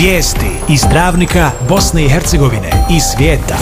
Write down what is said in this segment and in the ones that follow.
Vijesti iz Travnika, Bosne i Hercegovine i svijeta.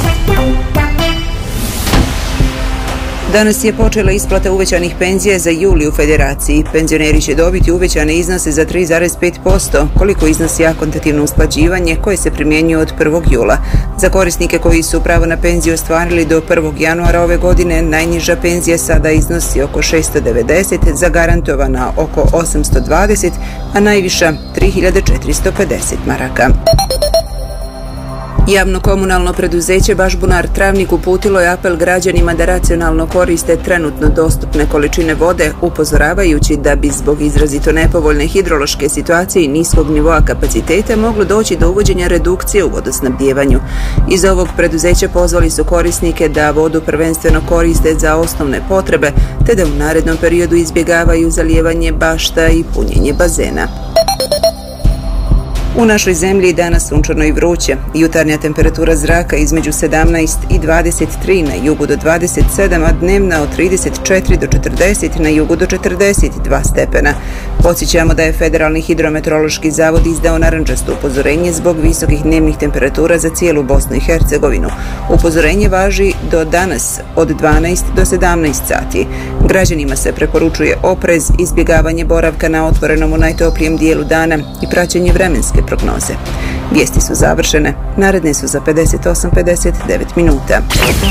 Danas je počela isplata uvećanih penzija za juli u Federaciji. Penzioneri će dobiti uvećane iznose za 3,5%, koliko iznosi akontativno usklađivanje koje se primjenjuje od 1. jula. Za korisnike koji su pravo na penziju ostvarili do 1. januara ove godine, najniža penzija sada iznosi oko 690, zagarantovana oko 820, a najviša 3450 maraka. Javno-komunalno preduzeće Bažbunar Travnik uputilo je apel građanima da racionalno koriste trenutno dostupne količine vode, upozoravajući da bi zbog izrazito nepovoljne hidrološke situacije i niskog nivoa kapaciteta moglo doći do uvođenja redukcije u vodosnabdijevanju. Iz ovog preduzeća pozvali su korisnike da vodu prvenstveno koriste za osnovne potrebe, te da u narednom periodu izbjegavaju zalijevanje bašta i punjenje bazena. U našoj zemlji danas sunčano i vruće. Jutarnja temperatura zraka između 17 i 23, na jugu do 27, a dnevna od 34 do 40, na jugu do 42 stepena. Podsjećamo da je Federalni hidrometeorološki zavod izdao narandžasto upozorenje zbog visokih dnevnih temperatura za cijelu Bosnu i Hercegovinu. Upozorenje važi do danas od 12 do 17 sati. Građanima se preporučuje oprez, izbjegavanje boravka na otvorenom u najtoplijem dijelu dana i praćenje vremenske prognoze. Vijesti su završene. Naredne su za 58-59 minuta.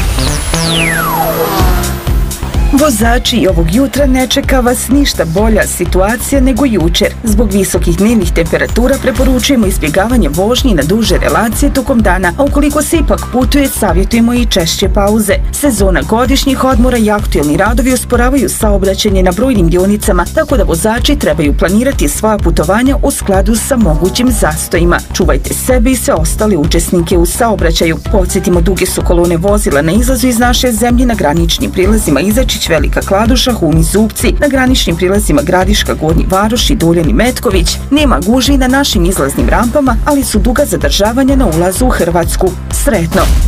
Vozači, i ovog jutra ne čeka vas ništa bolja situacija nego jučer. Zbog visokih dnevnih temperatura preporučujemo izbjegavanje vožnji na duže relacije tokom dana, a ukoliko se ipak putuje, savjetujemo i češće pauze. Sezona godišnjih odmora i aktuelni radovi usporavaju saobraćanje na brojnim dionicama, tako da vozači trebaju planirati svoja putovanja u skladu sa mogućim zastojima. Čuvajte sebe i sve ostale učesnike u saobraćaju. Podsjetimo, duge su kolone vozila na izlazu iz naše zemlje na graničnim prilazima Izačić, Velika Kladuša, Huni, Zubci, na graničnim prilazima Gradiška, Gornji Varoš i Duljani Metković. Nema gužvi na našim izlaznim rampama, ali su duga zadržavanja na ulazu u Hrvatsku. Sretno!